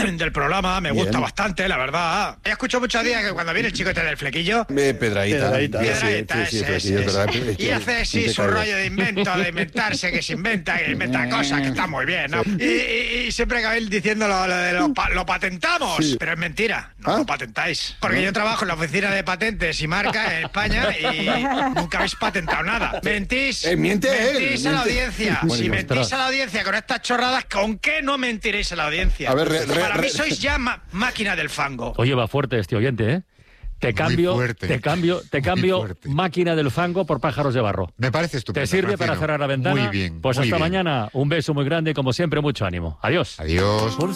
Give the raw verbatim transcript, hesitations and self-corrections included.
del programa, me Bien. gusta bastante, la verdad. He escuchado muchos días que cuando viene el chico este del flequillo... Eh, Pedradita. Pedradita. Sí, Piedradita, sí, sí, ese, flequillo, ese, verdad, ese. es que Y hace sí te su caigo. rollo de invento, de inventarse, que se inventa, que inventa cosas, que está muy bien, ¿no? Y, y, y siempre acabáis diciendo lo, lo de lo, pa- lo patentamos, Sí. pero es mentira, no ¿Ah? lo patentáis. Porque yo trabajo en la oficina de patentes y marca en España y nunca habéis patentado nada. Mentís, Eh, miente él, mentís a la miente. audiencia. Bueno, Si y mentís ostras. a la audiencia con estas chorradas, ¿con qué no mentiréis a la audiencia? A ver, re- re- Para mí re- sois ya ma- máquina del fango. Oye, va fuerte este oyente, ¿eh? Te cambio, fuerte. te cambio, te Muy cambio fuerte. máquina del fango por pájaros de barro. Me parece estupendo. ¿Te sirve para Francino. cerrar la ventana? Muy bien. Pues muy hasta bien. mañana. Un beso muy grande, como siempre, mucho ánimo. Adiós. Adiós.